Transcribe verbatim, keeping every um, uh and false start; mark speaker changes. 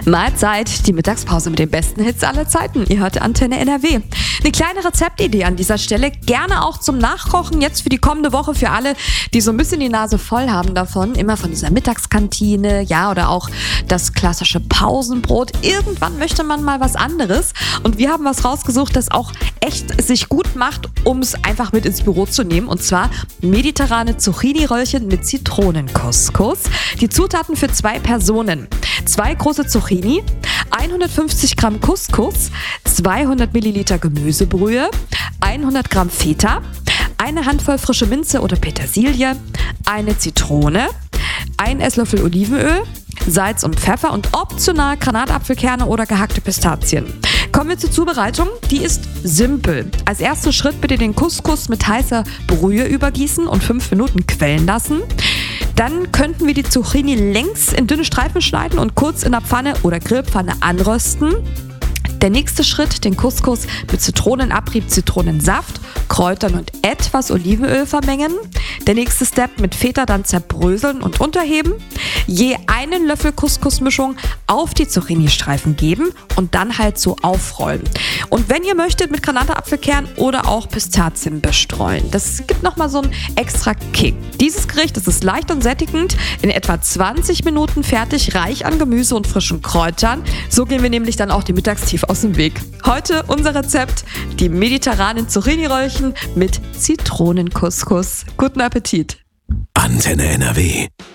Speaker 1: Mahlzeit, die Mittagspause mit den besten Hits aller Zeiten. Ihr hört Antenne N R W. Eine kleine Rezeptidee an dieser Stelle, gerne auch zum Nachkochen, jetzt für die kommende Woche für alle, die so ein bisschen die Nase voll haben davon, immer von dieser Mittagskantine, ja, oder auch das klassische Pausenbrot. Irgendwann möchte man mal was anderes und wir haben was rausgesucht, das auch echt sich gut macht, um es einfach mit ins Büro zu nehmen, und zwar mediterrane Zucchini-Röllchen mit Zitronencouscous. Die Zutaten für zwei Personen: zwei große Zucchini, hundertfünfzig Gramm Couscous, zweihundert Milliliter Gemüsebrühe, hundert Gramm Feta, eine Handvoll frische Minze oder Petersilie, eine Zitrone, ein Esslöffel Olivenöl, Salz und Pfeffer und optional Granatapfelkerne oder gehackte Pistazien. Kommen wir zur Zubereitung. Die ist simpel. Als erster Schritt bitte den Couscous mit heißer Brühe übergießen und fünf Minuten quellen lassen. Dann könnten wir die Zucchini längs in dünne Streifen schneiden und kurz in der Pfanne oder Grillpfanne anrösten. Der nächste Schritt: den Couscous mit Zitronenabrieb, Zitronensaft, Kräutern und etwas Olivenöl vermengen. Der nächste Step: mit Feta dann zerbröseln und unterheben. Je einen Löffel Couscous-Mischung auf die Zucchini-Streifen geben und dann halt so aufrollen. Und wenn ihr möchtet, mit Granatapfelkern oder auch Pistazien bestreuen. Das gibt nochmal so einen extra Kick. Dieses Gericht, das ist leicht und sättigend, in etwa zwanzig Minuten fertig, reich an Gemüse und frischen Kräutern. So gehen wir nämlich dann auch die Mittagstief aus dem Weg. Heute unser Rezept: die mediterranen Zucchini-Röllchen mit Zitronencouscous. Guten Appetit!
Speaker 2: Antenne N R W.